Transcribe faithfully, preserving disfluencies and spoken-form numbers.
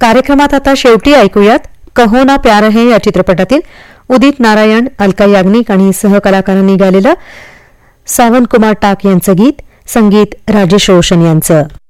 कार्यक्रमात आता शेवटी ऐकूयात कहो ना प्यार है या चित्रपटातील उदित नारायण, अलका याग्निक आणि सहकलाकारांनी गायलेलं सावन कुमार टाक यांचं गीत, संगीत राजेश रोशन यांचं.